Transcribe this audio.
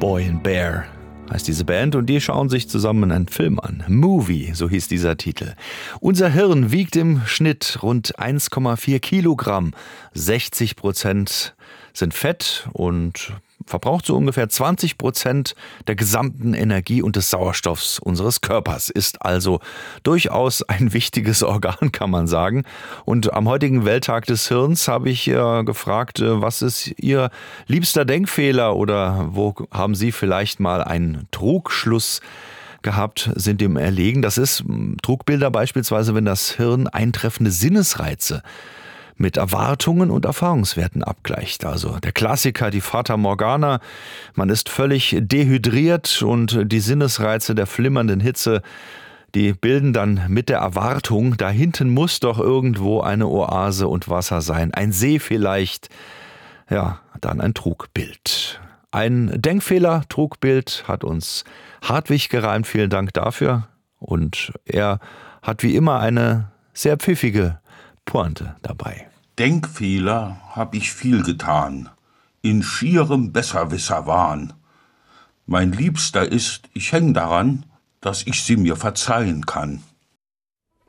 Boy and Bear heißt diese Band und die schauen sich zusammen einen Film an. Movie, so hieß dieser Titel. Unser Hirn wiegt im Schnitt rund 1,4 Kilogramm. 60% sind Fett und verbraucht so ungefähr 20% der gesamten Energie und des Sauerstoffs unseres Körpers. Ist also durchaus ein wichtiges Organ, kann man sagen. Und am heutigen Welttag des Hirns habe ich gefragt, was ist Ihr liebster Denkfehler oder wo haben Sie vielleicht mal einen Trugschluss gehabt, sind dem erlegen? Das ist Trugbilder beispielsweise, wenn das Hirn eintreffende Sinnesreize mit Erwartungen und Erfahrungswerten abgleicht. Also der Klassiker, die Fata Morgana, man ist völlig dehydriert und die Sinnesreize der flimmernden Hitze, die bilden dann mit der Erwartung, da hinten muss doch irgendwo eine Oase und Wasser sein, ein See vielleicht, ja, dann ein Trugbild. Ein Denkfehler, Trugbild hat uns Hartwig gereimt, vielen Dank dafür und er hat wie immer eine sehr pfiffige Pointe dabei. Denkfehler hab ich viel getan, in schierem Besserwisser-Wahn. Mein Liebster ist, ich häng daran, dass ich sie mir verzeihen kann.